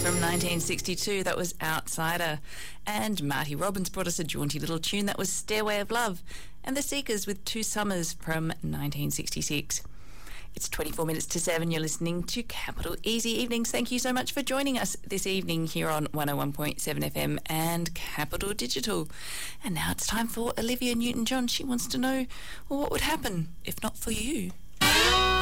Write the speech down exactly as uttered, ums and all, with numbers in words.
From nineteen sixty-two, that was Outsider. And Marty Robbins brought us a jaunty little tune, that was Stairway of Love. And The Seekers with Two Summers from nineteen sixty-six. It's twenty-four minutes to seven. You're listening to Capital Easy Evenings. Thank you so much for joining us this evening here on one oh one point seven F M and Capital Digital. And now it's time for Olivia Newton-John. She wants to know, well, what would happen if not for you?